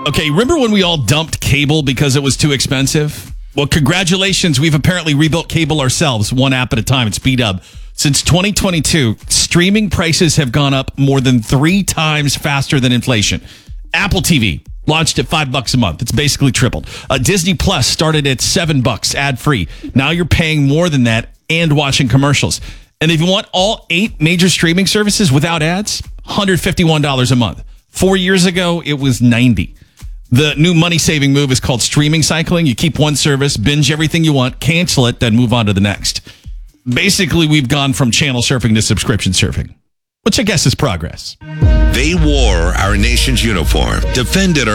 Okay, remember when we all dumped cable because it was too expensive? Well, congratulations. We've apparently rebuilt cable ourselves, one app at a time. It's B-Dub. Since 2022, streaming prices have gone up more than 3 times faster than inflation. Apple TV launched at $5 a month. It's basically tripled. Disney Plus started at $7 ad-free. Now you're paying more than that and watching commercials. And if you want all 8 major streaming services without ads, $151 a month. 4 years ago, it was $90. The new money-saving move is called streaming cycling. You keep one service, binge everything you want, cancel it, then move on to the next. Basically, we've gone from channel surfing to subscription surfing, which I guess is progress. They wore our nation's uniform, defended our